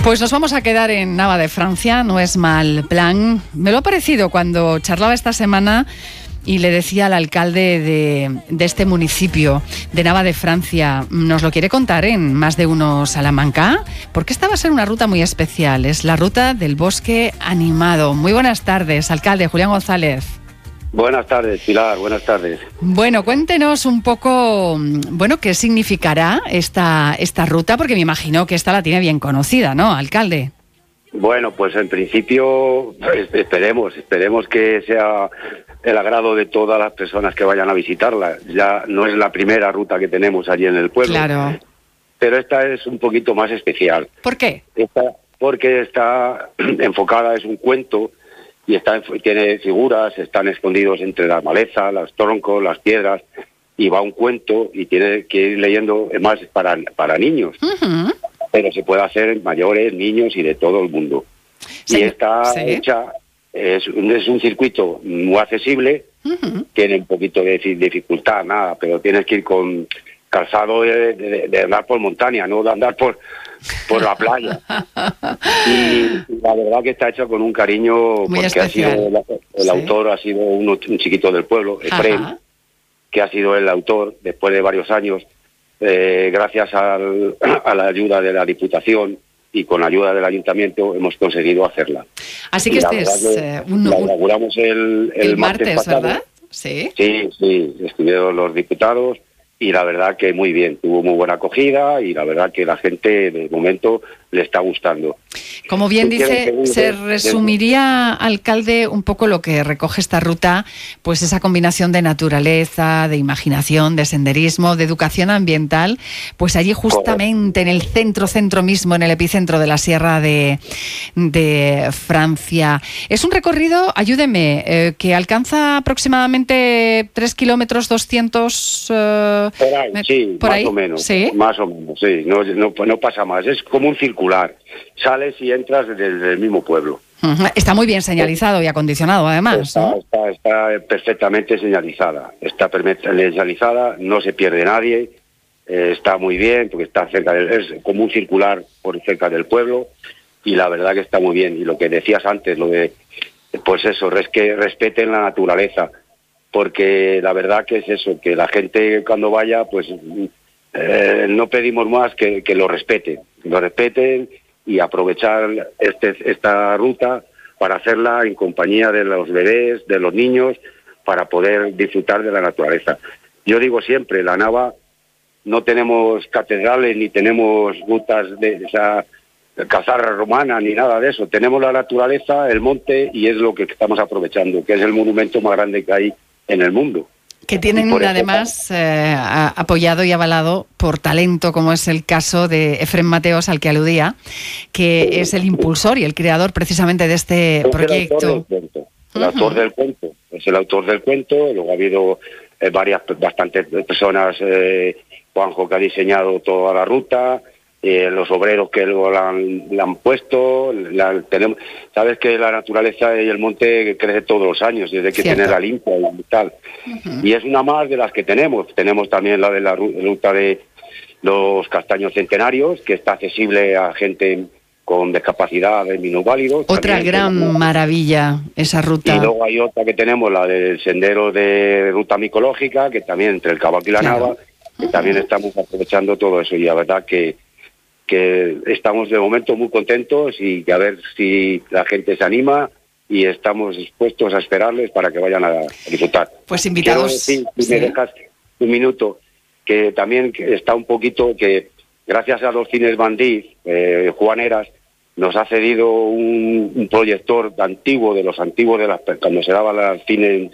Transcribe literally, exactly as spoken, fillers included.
Pues nos vamos a quedar en Nava de Francia, no es mal plan. Me lo ha parecido cuando charlaba esta semana y le decía al alcalde de, de este municipio de Nava de Francia, ¿nos lo quiere contar en Más de Uno Salamanca? Porque esta va a ser una ruta muy especial, es la ruta del bosque animado. Muy buenas tardes, alcalde Julián González. Buenas tardes, Pilar, buenas tardes. Bueno, cuéntenos un poco, bueno, qué significará esta, esta ruta, porque me imagino que esta la tiene bien conocida, ¿no, alcalde? Bueno, pues en principio esperemos, esperemos que sea el agrado de todas las personas que vayan a visitarla. Ya no es la primera ruta que tenemos allí en el pueblo. Claro. Pero esta es un poquito más especial. ¿Por qué? Esta, porque está enfocada, es un cuento, y está, tiene figuras, están escondidos entre las malezas, los troncos, las piedras, y va un cuento y tiene que ir leyendo, es más para, para niños, uh-huh. Pero se puede hacer mayores, niños y de todo el mundo. Sí, y está sí. hecha, es, es un circuito muy accesible, uh-huh. Tiene un poquito de dificultad, nada, pero tienes que ir con calzado de, de, de andar por montaña, no de andar por... por la playa. Y la verdad que está hecho con un cariño, muy porque especial. ha sido el, el ¿Sí? autor ha sido uno, un chiquito del pueblo, Efrén, que ha sido el autor después de varios años, eh, gracias al, a la ayuda de la Diputación y con la ayuda del Ayuntamiento hemos conseguido hacerla. Así que este es que eh, un, la inauguramos el, el, el martes, martes pasado, ¿verdad? Sí, sí, sí, estuvieron los diputados. Y la verdad que muy bien, tuvo muy buena acogida y la verdad que la gente de momento le está gustando. Como bien dice, se resumiría, alcalde, un poco lo que recoge esta ruta, pues esa combinación de naturaleza, de imaginación, de senderismo, de educación ambiental, pues allí justamente en el centro, centro mismo, en el epicentro de la Sierra de, de Francia. Es un recorrido, ayúdeme, eh, que alcanza aproximadamente tres kilómetros doscientos... Eh, por ahí, sí, por más ahí, o menos, ¿sí? más o menos, sí, no, no, no pasa más, es como un circular, sales y entras desde el mismo pueblo. Uh-huh. Está muy bien señalizado y acondicionado, además, está, ¿no? Está, está perfectamente señalizada, está perfectamente señalizada, no se pierde nadie, eh, está muy bien, porque está cerca del, es como un circular por cerca del pueblo, y la verdad que está muy bien, y lo que decías antes, lo de, pues eso, es que respeten la naturaleza, porque la verdad que es eso, que la gente cuando vaya, pues eh, no pedimos más que, que lo respeten, lo respeten y aprovechar este, esta ruta para hacerla en compañía de los bebés, de los niños, para poder disfrutar de la naturaleza. Yo digo siempre, la Nava no tenemos catedrales ni tenemos rutas de esa cazarra romana ni nada de eso, tenemos la naturaleza, el monte, y es lo que estamos aprovechando, que es el monumento más grande que hay en el mundo. Que tienen además eh, apoyado y avalado por talento, como es el caso de Efrén Mateos, al que aludía, que es el impulsor y el creador precisamente de este es proyecto. El autor del cuento, el uh-huh. autor del cuento, es el autor del cuento, luego ha habido eh, varias, bastantes personas, eh, Juanjo que ha diseñado toda la ruta, Eh, los obreros que lo la han, la han puesto, la, tenemos, sabes que la naturaleza y el monte crece todos los años, y hay que Cierto. tenerla limpia y tal. Uh-huh. Y es una más de las que tenemos. Tenemos también la de la ruta de los castaños centenarios, que está accesible a gente con discapacidad, de minusválidos. Otra también gran tenemos, maravilla, esa ruta. Y luego hay otra que tenemos, la del sendero de ruta micológica, que también entre el Cabaco y la claro. Nava, que uh-huh. también estamos aprovechando todo eso. Y la verdad que que estamos de momento muy contentos y que a ver si la gente se anima y estamos dispuestos a esperarles para que vayan a disfrutar. Pues invitados. Decir, si ¿sí? me dejas un minuto, que también está un poquito que gracias a los cines Bandí, eh, Juan Eras nos ha cedido un, un proyector antiguo, de los antiguos, de las cuando se daba el cine